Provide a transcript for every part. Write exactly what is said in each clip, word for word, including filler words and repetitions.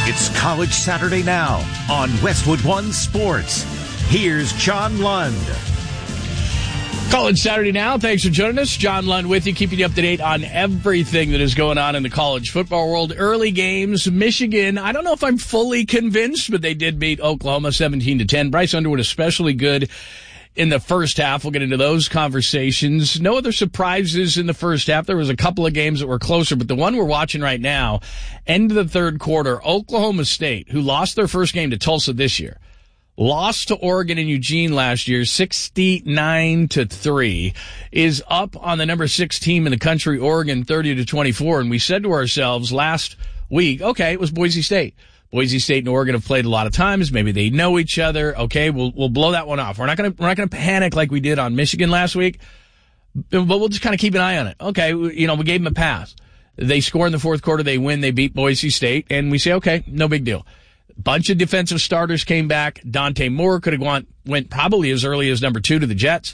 It's College Saturday Now on Westwood One Sports. Here's John Lund. College Saturday Now. Thanks for joining us. John Lund with you, keeping you up to date on everything that is going on in the college football world. Early games, Michigan. I don't know if I'm fully convinced, but they did beat Oklahoma seventeen to ten. Bryce Underwood especially good in the first half. We'll get into those conversations. No other surprises in the first half. There was a couple of games that were closer, but the one we're watching right now, end of the third quarter, Oklahoma State, who lost their first game to Tulsa this year, lost to Oregon and Eugene last year, sixty-nine to three, is up on the number six team in the country, Oregon, thirty to twenty-four. And we said to ourselves last week, okay, it was Boise State. Boise State and Oregon have played a lot of times. Maybe they know each other. Okay, we'll we'll blow that one off. We're not gonna we're not gonna panic like we did on Michigan last week, but we'll just kind of keep an eye on it. Okay, you know, we gave them a pass. They score in the fourth quarter. They win. They beat Boise State, and we say, okay, no big deal. Bunch of defensive starters came back. Dante Moore could have gone went probably as early as number two to the Jets.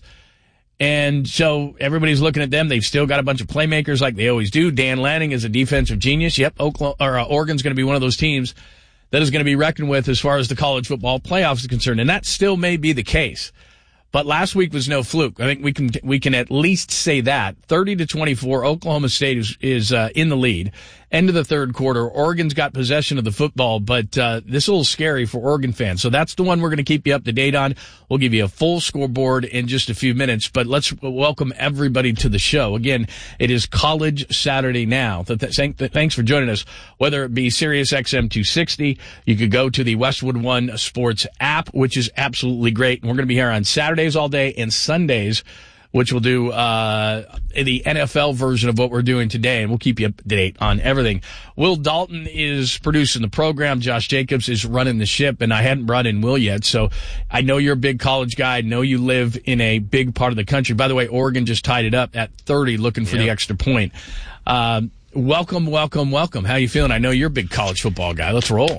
And so everybody's looking at them. They've still got a bunch of playmakers like they always do. Dan Lanning is a defensive genius. Yep, Oklahoma, or, uh, Oregon's going to be one of those teams that is going to be reckoned with as far as the college football playoffs is concerned. And that still may be the case. But last week was no fluke. I think we can we can at least say that. thirty to twenty-four, Oklahoma State is, is uh, in the lead. End of the third quarter, Oregon's got possession of the football, but uh, this is a little scary for Oregon fans. So that's the one we're going to keep you up to date on. We'll give you a full scoreboard in just a few minutes, but let's welcome everybody to the show. Again, it is College Saturday Now. Thanks for joining us. Whether it be Sirius X M two sixty, you could go to the Westwood One Sports app, which is absolutely great. And we're going to be here on Saturdays all day and Sundays, which we'll do uh the N F L version of what we're doing today, and we'll keep you up to date on everything. Will Dalton is producing the program. Josh Jacobs is running the ship, and I hadn't brought in Will yet, so I know you're a big college guy. I know you live in a big part of the country. By the way, Oregon just tied it up at thirty, looking for yep. the extra point. Um, welcome, welcome, welcome. How you feeling? I know you're a big college football guy. Let's roll.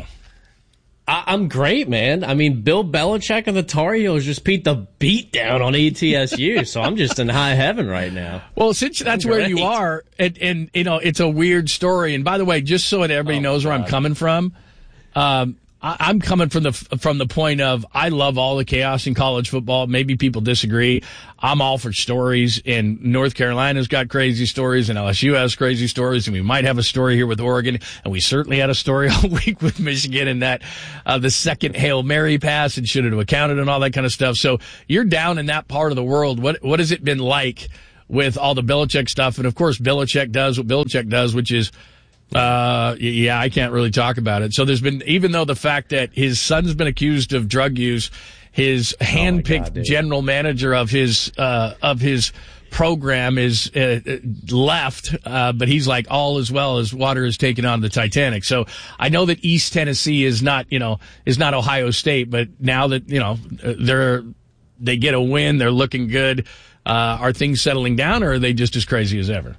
I'm great, man. I mean, Bill Belichick and the Tar Heels just beat the beat down on E T S U, so I'm just in high heaven right now. Well, since that's where you are, and, and, you know, it's a weird story. And by the way, just so that everybody oh, knows where God. I'm coming from, um, I, I'm coming from the from the point of I love all the chaos in college football. Maybe people disagree. I'm all for stories, and North Carolina's got crazy stories, and L S U has crazy stories, and we might have a story here with Oregon, and we certainly had a story all week with Michigan in that uh, the second Hail Mary pass and should it have accounted and all that kind of stuff. So you're down in that part of the world. What what has it been like with all the Belichick stuff? And of course, Belichick does what Belichick does, which is Uh, yeah, I can't really talk about it. So there's been, even though the fact that his son's been accused of drug use, his handpicked oh God, general manager of his, uh, of his program is uh, left, uh, but he's like, all as well as water is taken on the Titanic. So I know that East Tennessee is not, you know, is not Ohio State, but now that, you know, they're, they get a win, they're looking good. Uh, are things settling down, or are they just as crazy as ever?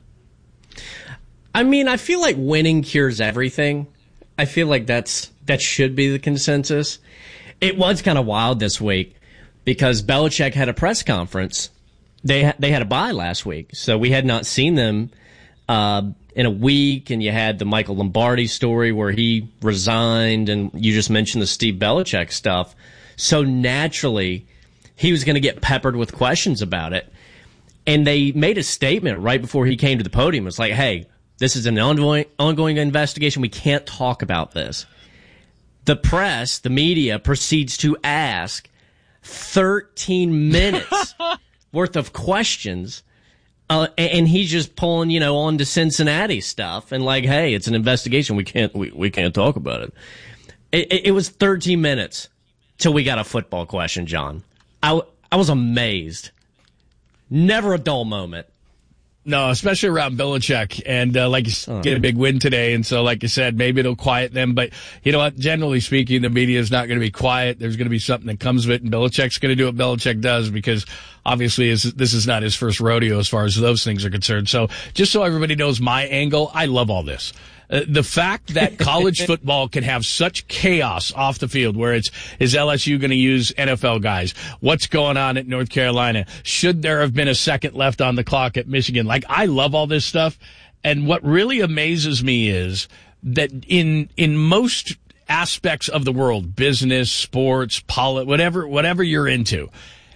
I mean, I feel like winning cures everything. I feel like that's that should be the consensus. It was kind of wild this week because Belichick had a press conference. They they had a bye last week, so we had not seen them uh, in a week. And you had the Michael Lombardi story where he resigned, and you just mentioned the Steve Belichick stuff. So naturally, he was going to get peppered with questions about it. And they made a statement right before he came to the podium. It's like, hey, this is an ongoing ongoing investigation. We can't talk about this. The press, the media, proceeds to ask thirteen minutes worth of questions, uh, and he's just pulling, you know, on to Cincinnati stuff and like, hey, it's an investigation. We can't we, we can't talk about it. It, it was thirteen minutes till we got a football question, John. I, I was amazed. Never a dull moment. No, especially around Belichick. And uh, like you said, get a big win today. And so, like you said, maybe it'll quiet them. But you know what? Generally speaking, the media is not going to be quiet. There's going to be something that comes of it. And Belichick's going to do what Belichick does because obviously this is not his first rodeo as far as those things are concerned. So just so everybody knows my angle, I love all this. Uh, the fact that college football can have such chaos off the field where it's, is L S U going to use N F L guys? What's going on at North Carolina? Should there have been a second left on the clock at Michigan? Like, I love all this stuff. And what really amazes me is that in, in most aspects of the world, business, sports, politics, whatever, whatever you're into.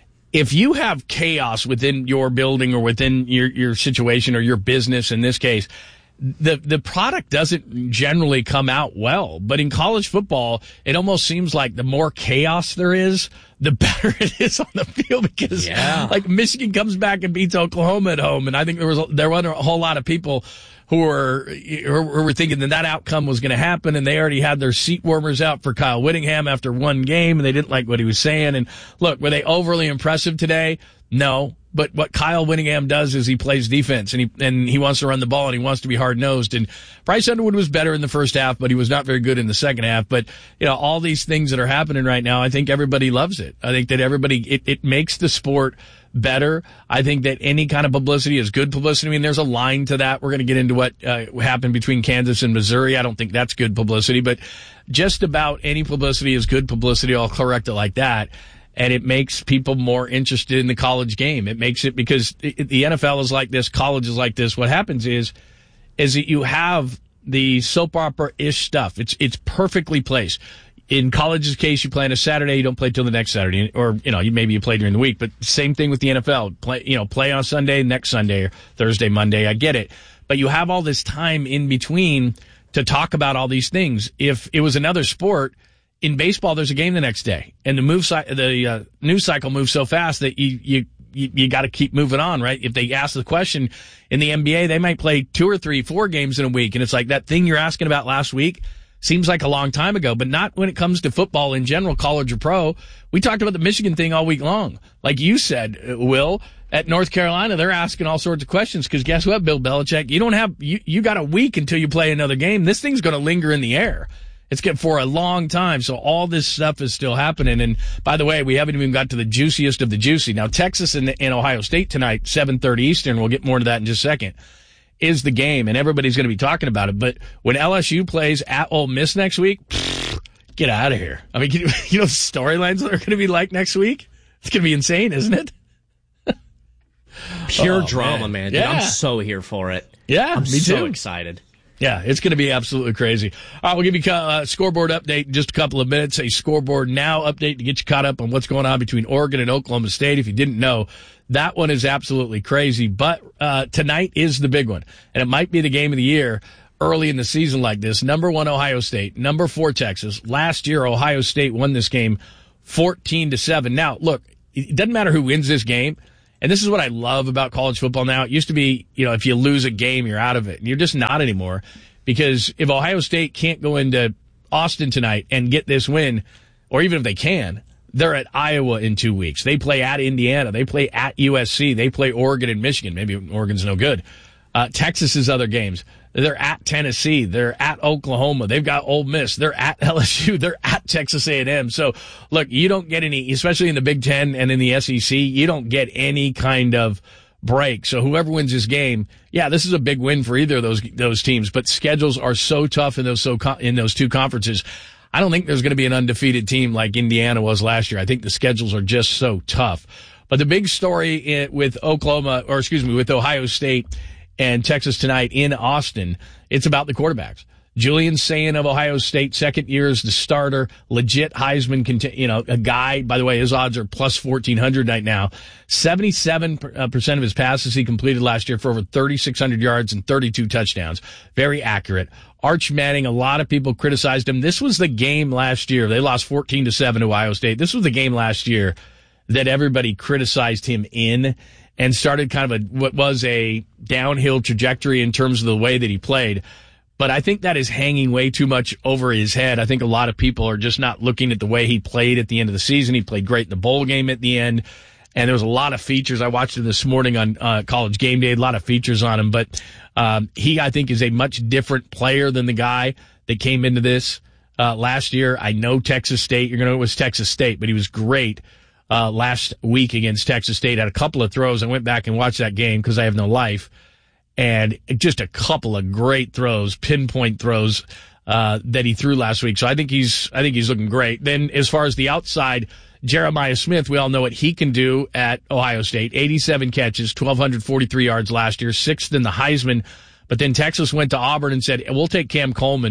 If you have chaos within your building or within your, your situation or your business, in this case, the the product doesn't generally come out well. But in college football, it almost seems like the more chaos there is, the better it is on the field, because yeah. like Michigan comes back and beats Oklahoma at home, and I think there was there were a whole lot of people who were who were thinking that that outcome was going to happen, and they already had their seat warmers out for Kyle Whittingham after one game, and they didn't like what he was saying. And look, were they overly impressive today? No. But what Kyle Whittingham does is he plays defense, and he and he wants to run the ball, and he wants to be hard-nosed. And Bryce Underwood was better in the first half, but he was not very good in the second half. But, you know, all these things that are happening right now, I think everybody loves it. I think that everybody, it, it makes the sport better. I think that any kind of publicity is good publicity. I mean, there's a line to that. We're going to get into what uh, happened between Kansas and Missouri. I don't think that's good publicity, but just about any publicity is good publicity. I'll correct it like that. And it makes people more interested in the college game. It makes it, because the N F L is like this, college is like this. What happens is, is that you have the soap opera-ish stuff. It's, it's perfectly placed. In college's case, you play on a Saturday, you don't play till the next Saturday, or, you know, you maybe you play during the week, but same thing with the N F L. Play, you know, play on Sunday, next Sunday, or Thursday, Monday. I get it. But you have all this time in between to talk about all these things. If it was another sport, in baseball, there's a game the next day, and the move cy- the uh, news cycle moves so fast that you you you, you got to keep moving on, right? If they ask the question in the N B A, they might play two or three, four games in a week, and it's like that thing you're asking about last week seems like a long time ago, but not when it comes to football in general, college or pro. We talked about the Michigan thing all week long, like you said, Will. At North Carolina, they're asking all sorts of questions, because guess what, Bill Belichick, you don't have you you got a week until you play another game. This thing's going to linger in the air. It's good for a long time, so all this stuff is still happening. And by the way, we haven't even got to the juiciest of the juicy. Now, Texas and, and Ohio State tonight, seven thirty Eastern, we'll get more into that in just a second, is the game, and everybody's going to be talking about it. But when L S U plays at Ole Miss next week, pfft, get out of here. I mean, you know the storylines that are going to be like next week? It's going to be insane, isn't it? Pure oh, drama, man. man. Dude, yeah. I'm so here for it. Yeah, I'm me so too. excited. Yeah, it's going to be absolutely crazy. All right, we'll give you a scoreboard update in just a couple of minutes. A scoreboard now update to get you caught up on what's going on between Oregon and Oklahoma State. If you didn't know, that one is absolutely crazy. But uh tonight is the big one, and it might be the game of the year early in the season like this. Number one, Ohio State. Number four, Texas. Last year, Ohio State won this game fourteen to seven. Now, look, it doesn't matter who wins this game. And this is what I love about college football now. It used to be, you know, if you lose a game, you're out of it. And you're just not anymore. Because if Ohio State can't go into Austin tonight and get this win, or even if they can, they're at Iowa in two weeks. They play at Indiana. They play at U S C. They play Oregon and Michigan. Maybe Oregon's no good. Uh, Texas's other games. They're at Tennessee. They're at Oklahoma. They've got Ole Miss. They're at L S U. They're at Texas A and M. So, look, you don't get any, especially in the Big Ten and in the S E C, you don't get any kind of break. So whoever wins this game, yeah, this is a big win for either of those those teams. But schedules are so tough in those so in those two conferences. I don't think there's going to be an undefeated team like Indiana was last year. I think the schedules are just so tough. But the big story with Oklahoma, or excuse me, with Ohio State and Texas tonight in Austin, it's about the quarterbacks. Julian Sayin of Ohio State, second year as the starter, legit Heisman, you know, a guy, by the way, his odds are plus fourteen hundred right now. seventy-seven percent of his passes he completed last year for over thirty-six hundred yards and thirty-two touchdowns. Very accurate. Arch Manning, a lot of people criticized him. This was the game last year. They lost fourteen to seven to Ohio State. This was the game last year that everybody criticized him in, and started kind of a what was a downhill trajectory in terms of the way that he played. But I think that is hanging way too much over his head. I think a lot of people are just not looking at the way he played at the end of the season. He played great in the bowl game at the end, and there was a lot of features. I watched it this morning on uh, College Game Day, a lot of features on him. But um, he, I think, is a much different player than the guy that came into this uh, last year. I know Texas State. You're going to know it was Texas State, but he was great uh, last week against Texas State. Had a couple of throws. I went back and watched that game because I have no life. And just a couple of great throws, pinpoint throws, uh, that he threw last week. So I think he's, I think he's looking great. Then as far as the outside, Jeremiah Smith, we all know what he can do at Ohio State. eighty-seven catches, one thousand two hundred forty-three yards last year, sixth in the Heisman. But then Texas went to Auburn and said, we'll take Cam Coleman.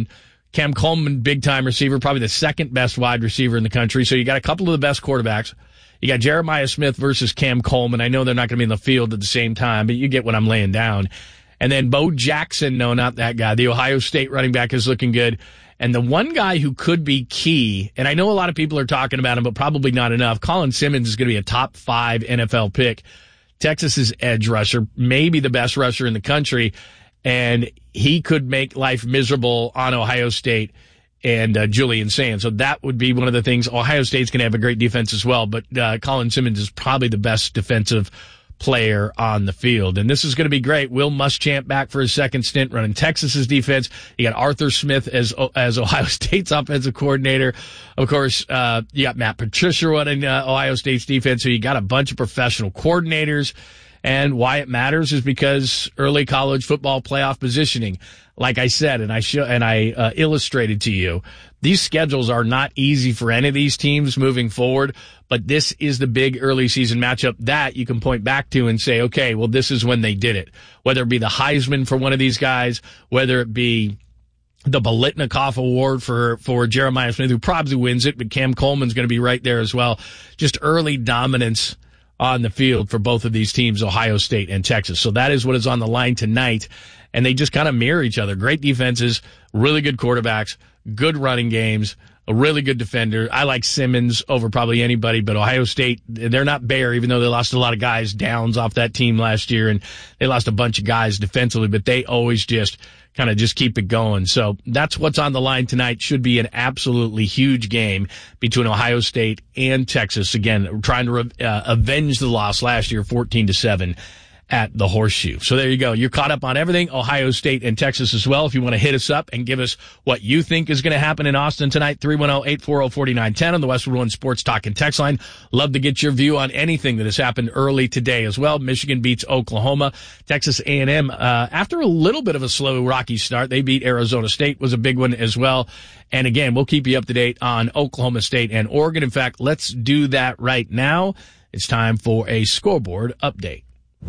Cam Coleman, big-time receiver, probably the second-best wide receiver in the country. So you got a couple of the best quarterbacks. You got Jeremiah Smith versus Cam Coleman. I know they're not going to be in the field at the same time, but you get what I'm laying down. And then Bo Jackson, no, not that guy. The Ohio State running back is looking good. And the one guy who could be key, and I know a lot of people are talking about him, but probably not enough, Colin Simmons is going to be a top five N F L pick. Texas's edge rusher, maybe the best rusher in the country, and he could make life miserable on Ohio State and uh, Julian Sands. So that would be one of the things. Ohio State's going to have a great defense as well, but uh, Colin Simmons is probably the best defensive player on the field. And this is going to be great. Will Muschamp back for his second stint running Texas's defense. You got Arthur Smith as as Ohio State's offensive coordinator. Of course, uh, you got Matt Patricia running uh, Ohio State's defense. So you got a bunch of professional coordinators. And why it matters is because early college football playoff positioning, like I said, and I show, and I uh, illustrated to you, these schedules are not easy for any of these teams moving forward, but this is the big early season matchup that you can point back to and say, okay, well, this is when they did it. Whether it be the Heisman for one of these guys, whether it be the Biletnikoff Award for, for Jeremiah Smith, who probably wins it, but Cam Coleman's going to be right there as well. Just early dominance on the field for both of these teams, Ohio State and Texas. So that is what is on the line tonight. And they just kind of mirror each other. Great defenses, really good quarterbacks, good running games, a really good defender. I like Simmons over probably anybody, but Ohio State, they're not bare, even though they lost a lot of guys downs off that team last year, and they lost a bunch of guys defensively, but they always just kind of just keep it going. So that's what's on the line tonight. Should be an absolutely huge game between Ohio State and Texas. Again, trying to re- uh, avenge the loss last year, fourteen to seven. At the Horseshoe. So there you go. You're caught up on everything, Ohio State and Texas as well. If you want to hit us up and give us what you think is going to happen in Austin tonight, three one zero, eight four zero, four nine one zero on the Westwood One Sports Talk and Text line. Love to get your view on anything that has happened early today as well. Michigan beats Oklahoma. Texas A and M, uh, after a little bit of a slow, rocky start, they beat Arizona State, was a big one as well. And again, we'll keep you up to date on Oklahoma State and Oregon. In fact, let's do that right now. It's time for a scoreboard update.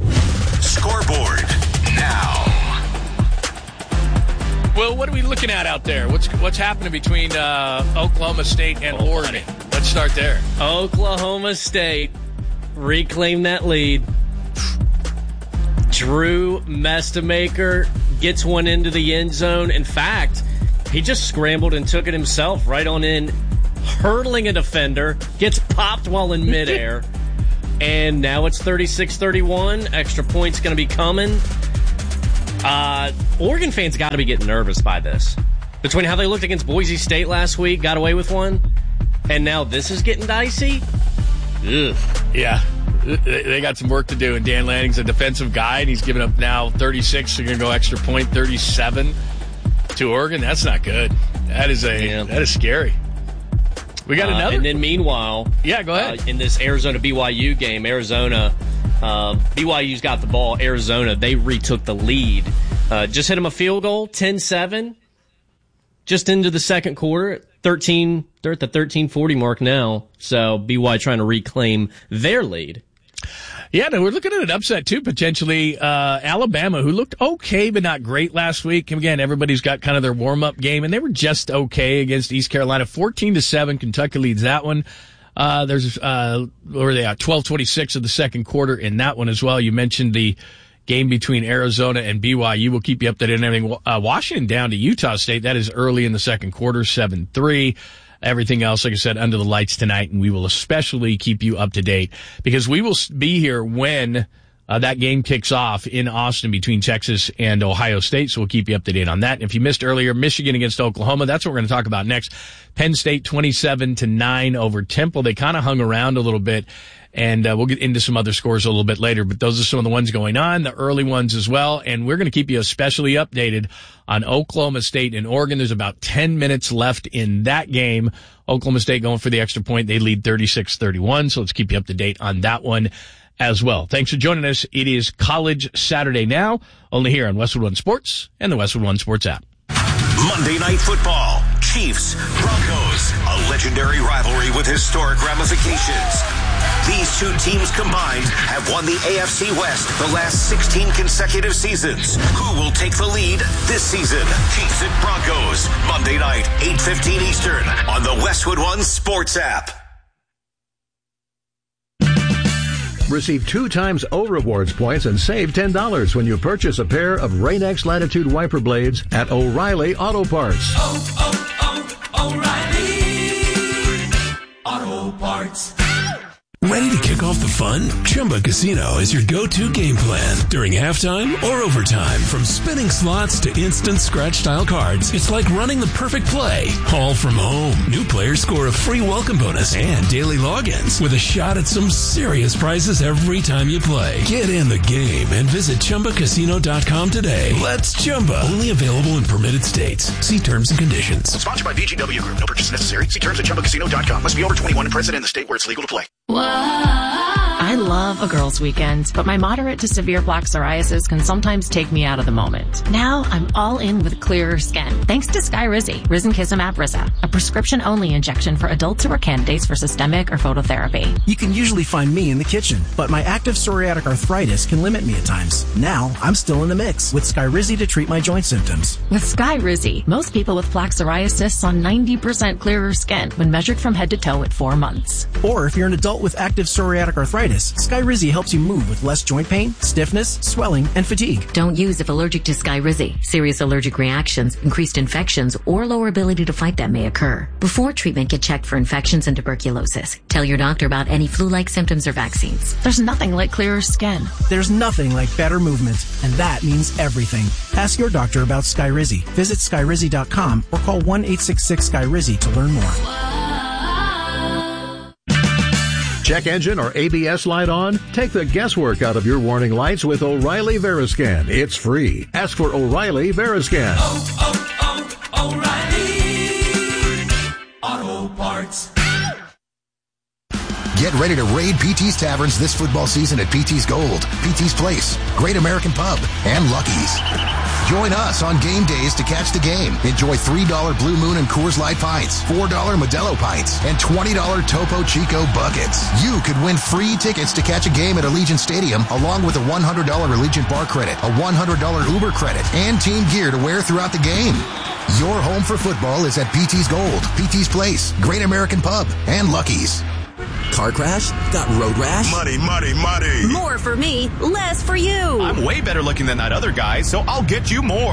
Scoreboard now. Well, what are we looking at out there? What's what's happening between uh, Oklahoma State and oh, Oregon? Buddy. Let's start there. Oklahoma State reclaim that lead. Drew Mestamaker gets one into the end zone. In fact, he just scrambled and took it himself right on in, hurdling a defender, gets popped while in midair. And now it's thirty-six thirty-one. Extra points going to be coming. Uh, Oregon fans got to be getting nervous by this. Between how they looked against Boise State last week, got away with one, and now this is getting dicey. Ugh. Yeah, they got some work to do. And Dan Lanning's a defensive guy, and he's giving up now thirty-six. So you're going to go extra point, thirty-seven to Oregon. That's not good. That is a yeah. that is scary. We got another. Uh, and then meanwhile, yeah, go ahead. Uh, in this Arizona B Y U game, Arizona, uh, B Y U's got the ball. Arizona, they retook the lead. Uh, just hit them a field goal, ten seven. Just into the second quarter, thirteen. They're at the thirteen forty mark now. So B Y U trying to reclaim their lead. Yeah, no, we're looking at an upset, too, potentially. Uh, Alabama, who looked okay but not great last week. Again, everybody's got kind of their warm-up game, and they were just okay against East Carolina. fourteen to seven, Kentucky leads that one. Uh, there's, uh, where are they at? twelve twenty-six of the second quarter in that one as well. You mentioned the game between Arizona and B Y U. We'll keep you updated on everything. Uh, Washington down to Utah State. That is early in the second quarter, seven three. Everything else, like I said, under the lights tonight, and we will especially keep you up to date because we will be here when uh, that game kicks off in Austin between Texas and Ohio State, so we'll keep you up to date on that. And if you missed earlier, Michigan against Oklahoma, that's what we're going to talk about next. Penn State twenty-seven to nine over Temple. They kind of hung around a little bit, and uh, we'll get into some other scores a little bit later, but those are some of the ones going on, the early ones as well, and we're going to keep you especially updated on Oklahoma State and Oregon. There's about ten minutes left in that game. Oklahoma State going for the extra point. They lead thirty-six thirty-one, so let's keep you up to date on that one as well. Thanks for joining us. It is College Saturday now, only here on Westwood One Sports and the Westwood One Sports app. Monday Night Football, Chiefs, Broncos, a legendary rivalry with historic ramifications. These two teams combined have won the A F C West the last sixteen consecutive seasons. Who will take the lead this season? Chiefs at Broncos, Monday night, eight fifteen Eastern on the Westwood One Sports app. Receive two times O Rewards points and save ten dollars when you purchase a pair of Rain-X Latitude wiper blades at O'Reilly Auto Parts. Oh, oh, oh, O'Reilly Auto Parts. Ready to kick off the fun? Chumba Casino is your go-to game plan during halftime or overtime. From spinning slots to instant scratch-style cards, it's like running the perfect play, all from home. New players score a free welcome bonus and daily logins with a shot at some serious prizes every time you play. Get in the game and visit Chumba Casino dot com today. Let's Chumba. Only available in permitted states. See terms and conditions. Sponsored by V G W Group. No purchase necessary. See terms at Chumba Casino dot com. Must be over twenty-one and present in the state where it's legal to play. I love a girls' weekend, but my moderate to severe plaque psoriasis can sometimes take me out of the moment. Now I'm all in with clearer skin, thanks to Skyrizi, Risankizumab Riza, a prescription-only injection for adults who are candidates for systemic or phototherapy. You can usually find me in the kitchen, but my active psoriatic arthritis can limit me at times. Now I'm still in the mix with Skyrizi to treat my joint symptoms. With Skyrizi, most people with plaque psoriasis saw ninety percent clearer skin when measured from head to toe at four months. Or if you're an adult with active psoriatic arthritis, Skyrizi helps you move with less joint pain, stiffness, swelling, and fatigue. Don't use if allergic to Skyrizi. Serious allergic reactions, increased infections, or lower ability to fight them may occur. Before treatment, get checked for infections and tuberculosis. Tell your doctor about any flu-like symptoms or vaccines. There's nothing like clearer skin. There's nothing like better movement, and that means everything. Ask your doctor about Skyrizi. Visit Skyrizi dot com or call one eight six six Skyrizi to learn more. Check engine or A B S light on? Take the guesswork out of your warning lights with O'Reilly Veriscan. It's free. Ask for O'Reilly Veriscan. Oh, oh, oh, O'Reilly Auto Parts. Get ready to raid P T's Taverns this football season at P T's Gold, P T's Place, Great American Pub, and Lucky's. Join us on game days to catch the game. Enjoy three dollar Blue Moon and Coors Light pints, four dollar Modelo pints, and twenty dollar Topo Chico buckets. You could win free tickets to catch a game at Allegiant Stadium, along with a one hundred dollar Allegiant bar credit, a one hundred dollar Uber credit, and team gear to wear throughout the game. Your home for football is at P T's Gold, P T's Place, Great American Pub, and Lucky's. Car crash? Got road rash? Money, money, money. More for me, less for you. I'm way better looking than that other guy, so I'll get you more.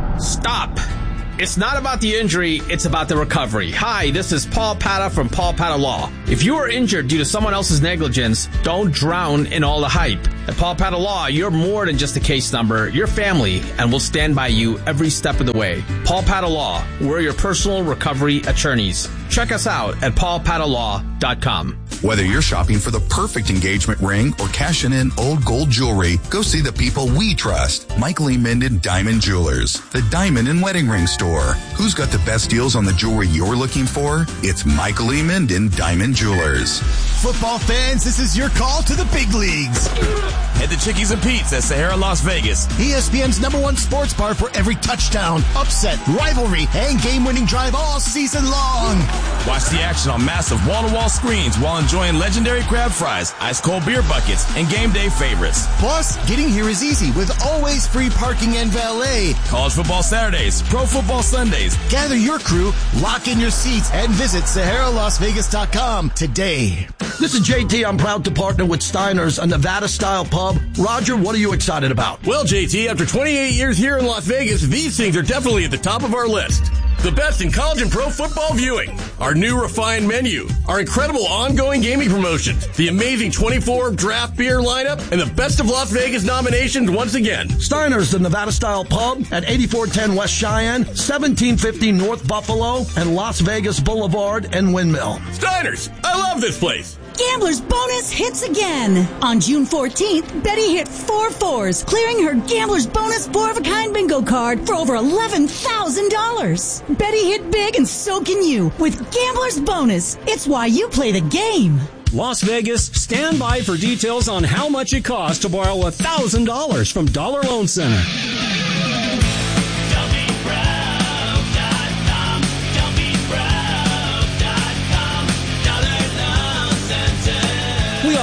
Stop. It's not about the injury, it's about the recovery. Hi, this is Paul Pata from Paul Pata Law. If you are injured due to someone else's negligence, don't drown in all the hype. At Paul Pata Law, you're more than just a case number. You're family, and we'll stand by you every step of the way. Paul Pata Law, we're your personal recovery attorneys. Check us out at paul pata law dot com. Whether you're shopping for the perfect engagement ring or cashing in old gold jewelry, go see the people we trust. Michael E. Minden Diamond Jewelers, the diamond and wedding ring store. Who's got the best deals on the jewelry you're looking for? It's Michael E. Minden Diamond Jewelers. Football fans, this is your call to the big leagues. Head to Chickies and Pete's at Sahara, Las Vegas. E S P N's number one sports bar for every touchdown, upset, rivalry, and game-winning drive all season long. Watch the action on massive wall-to-wall screens while enjoying legendary crab fries, ice-cold beer buckets, and game day favorites. Plus, getting here is easy with always free parking and valet. College football Saturdays, pro football Sundays. Gather your crew, lock in your seats, and visit Sahara Las Vegas dot com today. This is J T. I'm proud to partner with Steiner's, a Nevada-style pub. Roger, what are you excited about? Well, J T, after twenty-eight years here in Las Vegas, these things are definitely at the top of our list. The best in college and pro football viewing, our new refined menu, our incredible ongoing gaming promotions, the amazing twenty-four draft beer lineup, and the Best of Las Vegas nominations once again. Steiner's, the Nevada-style pub at eighty-four ten West Cheyenne, seventeen fifty North Buffalo, and Las Vegas Boulevard and Windmill. Steiner's, I love this place. Gambler's Bonus hits again. On June fourteenth, Betty hit four fours, clearing her Gambler's Bonus four-of-a-kind bingo card for over eleven thousand dollars. Betty hit big and so can you with Gambler's Bonus. It's why you play the game. Las Vegas, stand by for details on how much it costs to borrow one thousand dollars from Dollar Loan Center.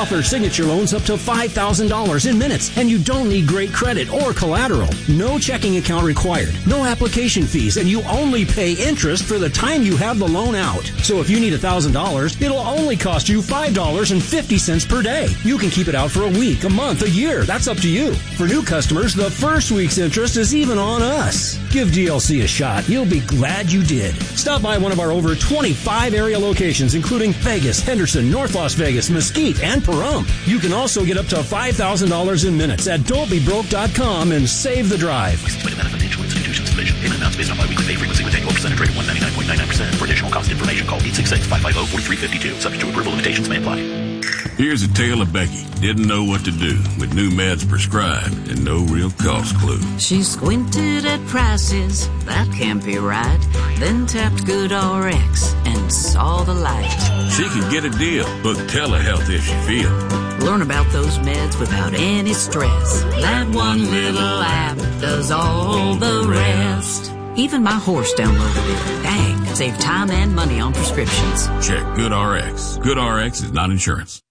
offer signature loans up to five thousand dollars in minutes, and you don't need great credit or collateral. No checking account required, no application fees, and you only pay interest for the time you have the loan out. So if you need one thousand dollars, it'll only cost you five dollars and fifty cents per day. You can keep it out for a week, a month, a year. That's up to you. For new customers, the first week's interest is even on us. Give D L C a shot. You'll be glad you did. Stop by one of our over twenty-five area locations, including Vegas, Henderson, North Las Vegas, Mesquite, and Pahrump. You can also get up to five thousand dollars in minutes at don't be broke dot com and save the drive. Financial Institutions Division. Payment amounts based on biweekly pay frequency with annual percentage rate of one hundred ninety-nine point nine nine percent. For additional cost information, call eight six six, five five zero, four three five two. Subject to approval, limitations may apply. Here's a tale of Becky. Didn't know what to do with new meds prescribed and no real cost clue. She squinted at prices, that can't be right. Then tapped GoodRx and saw the light. She can get a deal, book telehealth if she feels. Learn about those meds without any stress. That one little app does all the rest. Even my horse downloaded it. Dang, save time and money on prescriptions. Check GoodRx. GoodRx is not insurance.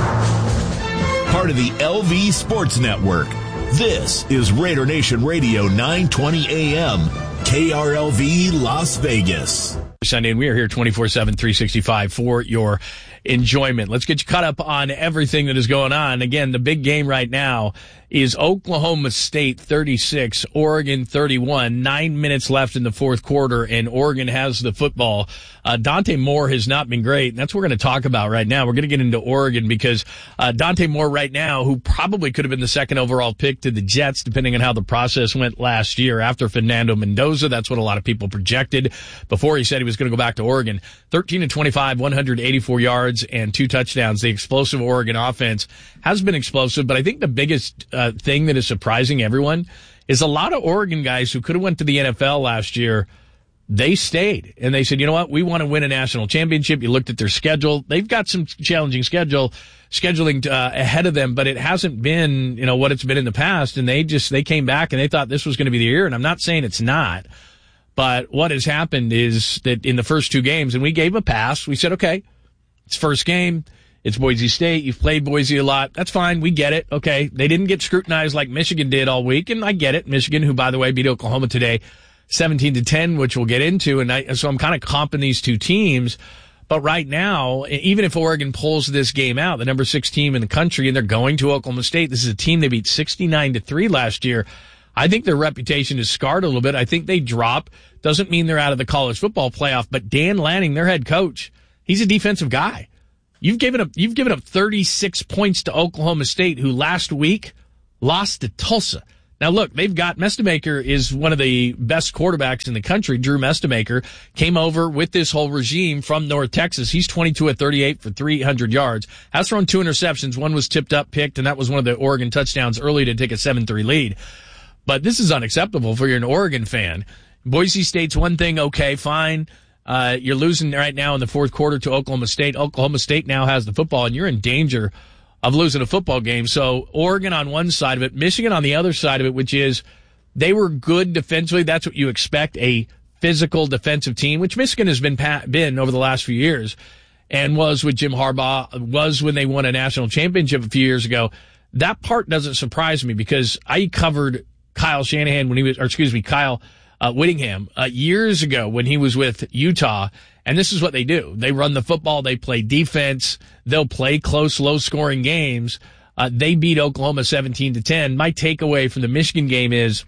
Part of the L V Sports Network. This is Raider Nation Radio nine twenty A M, K R L V Las Vegas. Sunday, and we are here twenty-four seven, three sixty-five for your enjoyment. Let's get you caught up on everything that is going on. Again, the big game right now is Oklahoma State thirty-six, Oregon thirty-one. Nine minutes left in the fourth quarter, and Oregon has the football. Uh, Dante Moore has not been great, and that's what we're going to talk about right now. We're going to get into Oregon because uh, Dante Moore right now, who probably could have been the second overall pick to the Jets, depending on how the process went last year after Fernando Mendoza. That's what a lot of people projected before he said he was going to go back to Oregon. thirteen to twenty-five, one hundred eighty-four yards and two touchdowns. The explosive Oregon offense has been explosive, but I think the biggest uh, thing that is surprising everyone is a lot of Oregon guys who could have went to the N F L last year, they stayed. And they said, you know what, we want to win a national championship. You looked at their schedule. They've got some challenging schedule scheduling uh, ahead of them, but it hasn't been, you know, what it's been in the past. And they just, they came back and they thought this was going to be the year. And I'm not saying it's not. But what has happened is that in the first two games, and we gave a pass, we said, okay, it's first game. It's Boise State. You've played Boise a lot. That's fine. We get it. Okay. They didn't get scrutinized like Michigan did all week, and I get it. Michigan, who, by the way, beat Oklahoma today seventeen to ten, which we'll get into. And I, so I'm kind of comping these two teams. But right now, even if Oregon pulls this game out, the number six team in the country, and they're going to Oklahoma State, this is a team they beat sixty-nine to three last year. I think their reputation is scarred a little bit. I think they drop. Doesn't mean they're out of the college football playoff, but Dan Lanning, their head coach, he's a defensive guy. You've given up, you've given up thirty-six points to Oklahoma State, who last week lost to Tulsa. Now look, they've got Mestemaker is one of the best quarterbacks in the country. Drew Mestemaker came over with this whole regime from North Texas. He's twenty-two at thirty-eight for three hundred yards. Has thrown two interceptions. One was tipped up, picked, and that was one of the Oregon touchdowns early to take a seven three lead. But this is unacceptable for you're an Oregon fan. Boise State's one thing, okay, fine. Uh, you're losing right now in the fourth quarter to Oklahoma State. Oklahoma State now has the football, and you're in danger of losing a football game. So Oregon on one side of it, Michigan on the other side of it, which is they were good defensively. That's what you expect, a physical defensive team, which Michigan has been been over the last few years and was with Jim Harbaugh, was when they won a national championship a few years ago. That part doesn't surprise me because I covered Kyle Shanahan when he was, or excuse me, Kyle Uh, Whittingham, uh, years ago when he was with Utah, and this is what they do. They run the football, they play defense, they'll play close, low-scoring games. Uh, they beat Oklahoma seventeen to ten. My takeaway from the Michigan game is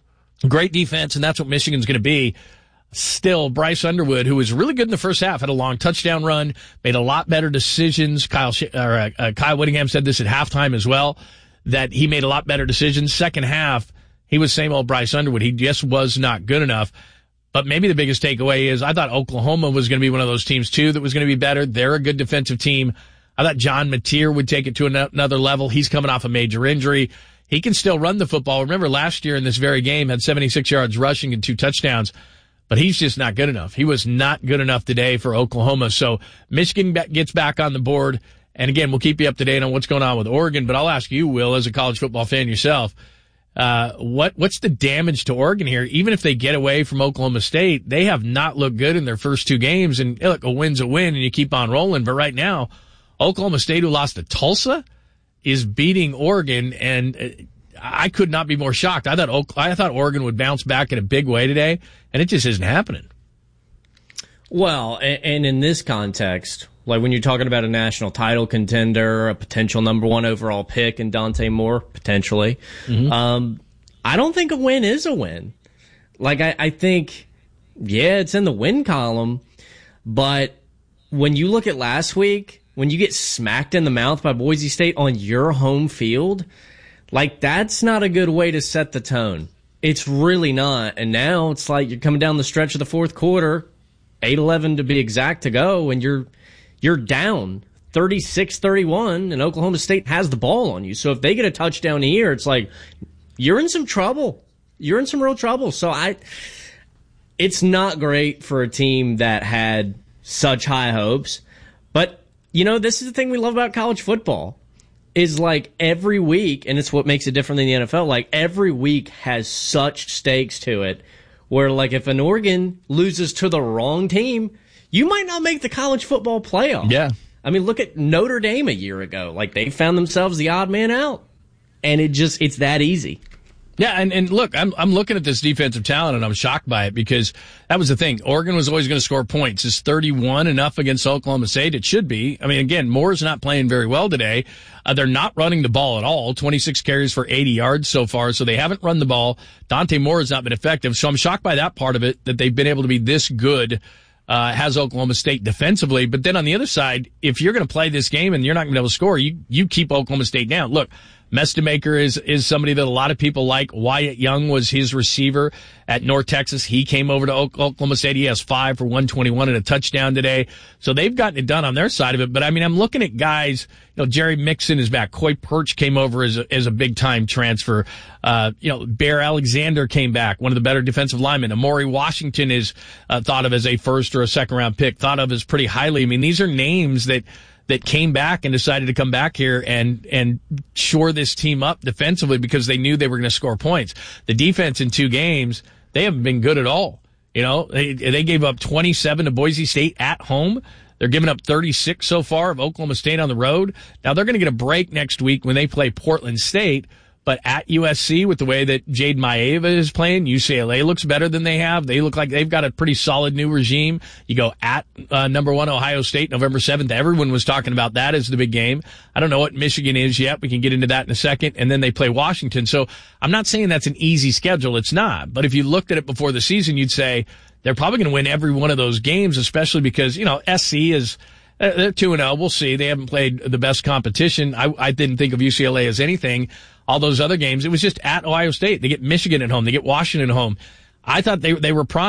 great defense, and that's what Michigan's going to be. Still, Bryce Underwood, who was really good in the first half, had a long touchdown run, made a lot better decisions. Kyle, or, uh, uh, Kyle Whittingham said this at halftime as well, that he made a lot better decisions. Second half, he was same old Bryce Underwood. He just was not good enough. But maybe the biggest takeaway is I thought Oklahoma was going to be one of those teams, too, that was going to be better. They're a good defensive team. I thought John Mateer would take it to another level. He's coming off a major injury. He can still run the football. Remember, last year in this very game, had seventy-six yards rushing and two touchdowns. But he's just not good enough. He was not good enough today for Oklahoma. So Michigan gets back on the board. And, again, we'll keep you up to date on what's going on with Oregon. But I'll ask you, Will, as a college football fan yourself, Uh, what, what's the damage to Oregon here? Even if they get away from Oklahoma State, they have not looked good in their first two games, and look, a win's a win and you keep on rolling. But right now, Oklahoma State, who lost to Tulsa, is beating Oregon, and I could not be more shocked. I thought I thought Oregon would bounce back in a big way today, and it just isn't happening. Well, and in this context, like when you're talking about a national title contender, a potential number one overall pick, and Dante Moore, potentially, mm-hmm. um, I don't think a win is a win. Like, I, I think, yeah, it's in the win column, but when you look at last week, when you get smacked in the mouth by Boise State on your home field, like, that's not a good way to set the tone. It's really not. And now it's like you're coming down the stretch of the fourth quarter, eight eleven to be exact to go, and you're you're down thirty-six thirty-one, and Oklahoma State has the ball on you. So if they get a touchdown here, it's like you're in some trouble. You're in some real trouble. So I, it's not great for a team that had such high hopes. But, you know, this is the thing we love about college football. Is like every week, and it's what makes it different than the N F L, like every week has such stakes to it where, like, if an Oregon loses to the wrong team, you might not make the college football playoff. Yeah. I mean, look at Notre Dame a year ago. Like, they found themselves the odd man out. And it just, it's that easy. Yeah, and, and look, I'm I'm looking at this defensive talent, and I'm shocked by it because that was the thing. Oregon was always going to score points. Is thirty-one enough against Oklahoma State? It should be. I mean, again, Moore's not playing very well today. Uh, they're not running the ball at all. twenty-six carries for eighty yards so far, so they haven't run the ball. Dante Moore has not been effective, so I'm shocked by that part of it, that they've been able to be this good, uh, has Oklahoma State defensively. But then on the other side, if you're going to play this game and you're not going to be able to score, you, you keep Oklahoma State down. Look, Mestemaker is, is somebody that a lot of people like. Wyatt Young was his receiver at North Texas. He came over to Oklahoma State. He has five for one twenty-one and a touchdown today. So they've gotten it done on their side of it. But I mean, I'm looking at guys, you know, Jerry Mixon is back. Coy Perch came over as a, as a big time transfer. Uh, you know, Bear Alexander came back, one of the better defensive linemen. Amori Washington is uh, thought of as a first or a second round pick, thought of as pretty highly. I mean, these are names that, that came back and decided to come back here and, and shore this team up defensively because they knew they were going to score points. The defense in two games, they haven't been good at all. You know, they, they gave up twenty-seven to Boise State at home. They're giving up thirty-six so far of Oklahoma State on the road. Now they're going to get a break next week when they play Portland State. But at U S C, with the way that Jade Maeva is playing, U C L A looks better than they have. They look like they've got a pretty solid new regime. You go at uh, number one Ohio State November seventh. Everyone was talking about that as the big game. I don't know what Michigan is yet. We can get into that in a second. And then they play Washington. So I'm not saying that's an easy schedule. It's not. But if you looked at it before the season, you'd say they're probably going to win every one of those games, especially because, you know, S C is uh, they're two and oh. We'll see. They haven't played the best competition. I, I didn't think of U C L A as anything. All those other games, it was just at Ohio State. They get Michigan at home. They get Washington at home. I thought they they were primed.